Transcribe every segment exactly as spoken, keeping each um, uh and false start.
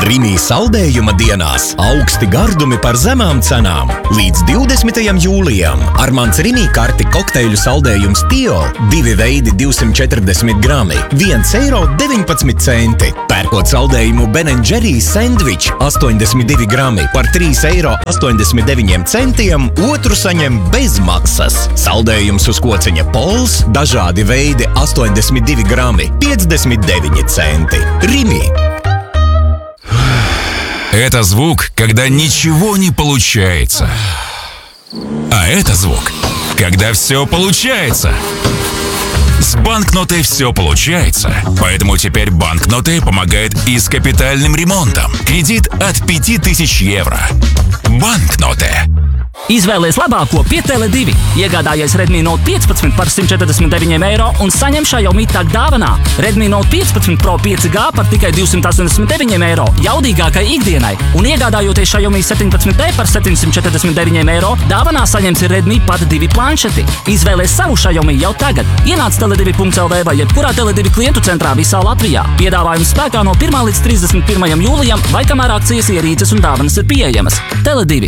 Rimi saldējuma dienās augsti gardumi par zemām cenām. Līdz divdesmitajam jūlijam ar mans Rimi karti kokteļu saldējums Tio divi veidi divsimt četrdesmit grami, viens eiro deviņpadsmit centi. Pērkot saldējumu Ben and Jerry's sandwich astoņdesmit divi grami par trīs eiro astoņdesmit deviņi centiem, otru saņem bez maksas. Saldējums uz kociņa Pols, dažādi veidi astoņdesmit divi grami, piecdesmit deviņi centi. Rimi. Это звук, когда ничего не получается. А это звук, когда все получается. С банкнотой все получается, поэтому теперь банкноты помогает и с капитальным ремонтом. Кредит от пяти тысяч евро. Банкноты. Izvēlies labāko pie Tele divi. Iegādājies Redmi Note piecpadsmit par simt četrdesmit deviņiem eiro un saņem Xiaomi Tag dāvanā. Redmi Note piecpadsmit Pro pieci G par tikai divsimt astoņdesmit deviņiem eiro jaudīgākai ikdienai. Un iegādājoties Xiaomi septiņpadsmit D par septiņsimt četrdesmit deviņiem eiro, dāvanā saņemsi Redmi Pad divi planšeti. Izvēlies savu Xiaomi jau tagad. Ienāc tele divi punkts el vē vai jebkurā Tele divi klientu centrā visā Latvijā. Piedāvājums spēkā no pirmā līdz trīsdesmit pirmajam jūlijam vai kamēr akcijas ierīces un dāvanas ir pieejamas. Tele divi.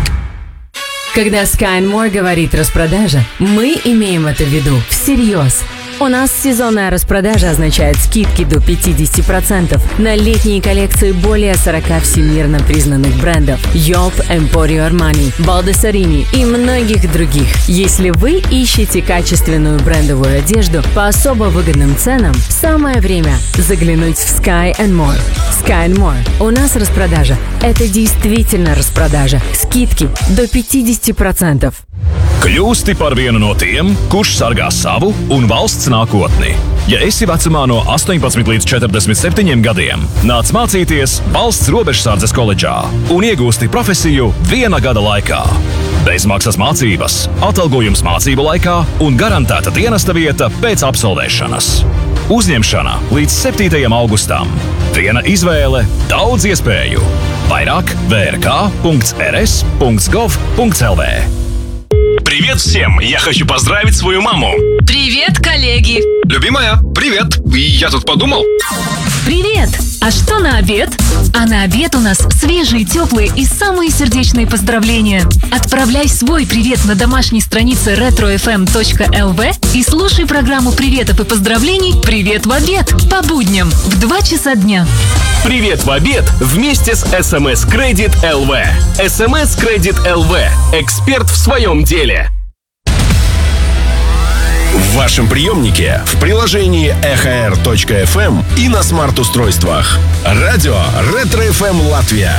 Когда Sky and More говорит распродажа, мы имеем это в виду всерьез. У нас сезонная распродажа означает скидки до пятьдесят процентов на летние коллекции более сорока всемирно признанных брендов Yolp, Emporio Armani, Baldessarini и многих других. Если вы ищете качественную брендовую одежду по особо выгодным ценам, самое время заглянуть в Sky and More. Sky and More. У нас распродажа. Это действительно распродажа. Скидки до пятьдесят процентов. Kļūsti par vienu no tiem, kurš sargā savu un valsts nākotni. Ja esi vecumā no astoņpadsmit līdz četrdesmit septiņiem gadiem, nāc mācīties Valsts robežsardzes koledžā un iegūsti profesiju viena gada laikā. Bezmaksas mācības, atalgojums mācību laikā un garantēta dienesta vieta pēc absolvēšanas. Uzņemšana līdz septītajam augustam. Viena izvēle, daudz iespēju. Vairāk вэ эр ка punkts эр эс punkts gov punkts эл вэ. Привет всем! Я хочу поздравить свою маму. Привет, коллеги! Любимая, привет! Я тут подумал. Привет! А что на обед? А на обед у нас свежие, теплые и самые сердечные поздравления. Отправляй свой привет на домашней странице ретро эф эм точка эл ви и слушай программу приветов и поздравлений «Привет в обед» по будням в два часа дня. Привет в обед вместе с эс эм эс Credit эл ви. эс эм эс Credit эл ви. Эксперт в своем деле. В вашем приемнике, в приложении эх эр точка эф эм и на смарт-устройствах. Радио Ретро эф эм Латвия.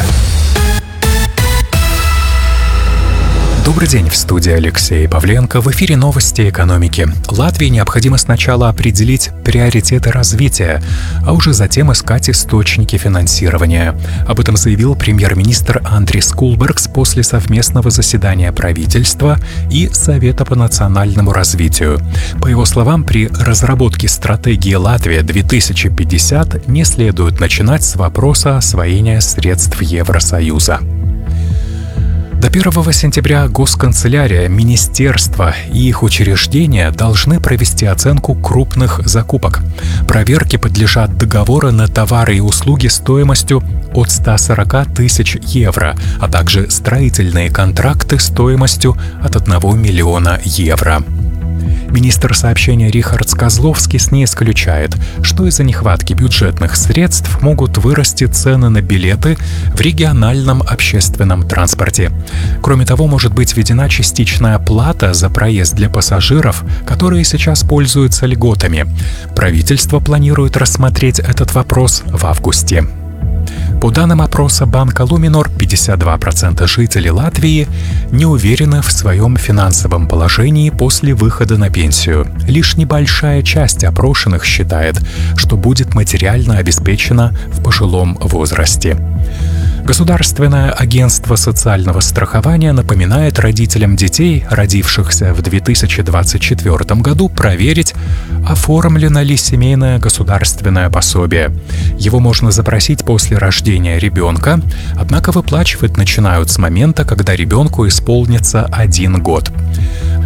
Добрый день, в студии Алексей Павленко. В эфире новости экономики. Латвии необходимо сначала определить приоритеты развития, а уже затем искать источники финансирования. Об этом заявил премьер-министр Андрис Кулбергс после совместного заседания правительства и Совета по национальному развитию. По его словам, при разработке стратегии Латвия две тысячи пятьдесят не следует начинать с вопроса освоения средств Евросоюза. До первого сентября госканцелярия, министерства и их учреждения должны провести оценку крупных закупок. Проверке подлежат договоры на товары и услуги стоимостью от ста сорока тысяч евро, а также строительные контракты стоимостью от одного миллиона евро. Министр сообщения Рихардс Козловскис не исключает, что из-за нехватки бюджетных средств могут вырасти цены на билеты в региональном общественном транспорте. Кроме того, может быть введена частичная плата за проезд для пассажиров, которые сейчас пользуются льготами. Правительство планирует рассмотреть этот вопрос в августе. По данным опроса банка Luminor, пятьдесят два процента жителей Латвии не уверены в своем финансовом положении после выхода на пенсию. Лишь небольшая часть опрошенных считает, что будет материально обеспечена в пожилом возрасте. Государственное агентство социального страхования напоминает родителям детей, родившихся в две тысячи двадцать четвёртом году, проверить, оформлено ли семейное государственное пособие. Его можно запросить после рождения ребенка, однако выплачивать начинают с момента, когда ребенку исполнится один год.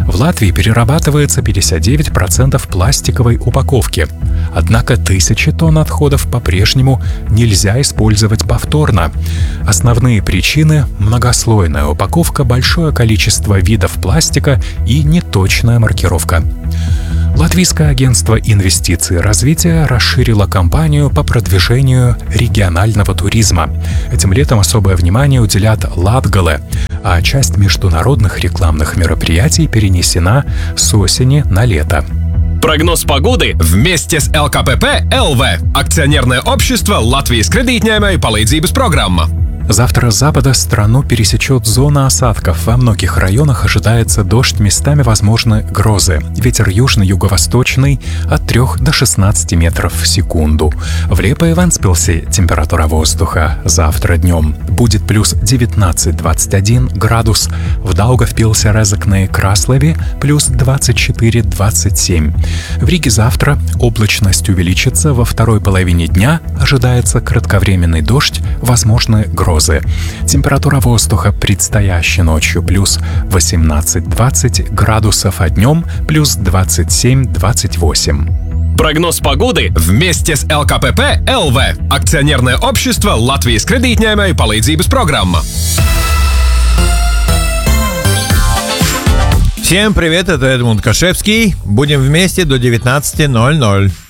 В Латвии перерабатывается пятьдесят девять процентов пластиковой упаковки. Однако тысячи тонн отходов по-прежнему нельзя использовать повторно. Основные причины – многослойная упаковка, большое количество видов пластика и неточная маркировка. Латвийское агентство инвестиций и развития расширило кампанию по продвижению регионального туризма. Этим летом особое внимание уделят Латгале, а часть международных рекламных мероприятий перенесена с осени на лето. Прогноз погоды вместе с эл ка пэ пэ эл вэ. Акционерное общество Латвijas kredītņēmēju palīdzības программа. Завтра с запада страну пересечет зона осадков. Во многих районах ожидается дождь, местами возможны грозы. Ветер южно-юго-восточный от трёх до шестнадцати метров в секунду. В Лепе и Вентспилсе температура воздуха завтра днем будет плюс девятнадцать - двадцать один градус. В Даугавпилсе, Резекне и Краславе плюс двадцать четыре - двадцать семь. В Риге завтра облачность увеличится. Во второй половине дня ожидается кратковременный дождь, возможны грозы. Температура воздуха предстоящей ночью плюс восемнадцать - двадцать градусов, а днем плюс двадцать семь - двадцать восемь. Прогноз погоды вместе с эл ка пэ пэ эл вэ. Акционерное общество Латвijas kredītņēmēju palīdzības программа. Всем привет, это Эдмунд Кашевский. Будем вместе до девятнадцати ноль ноль.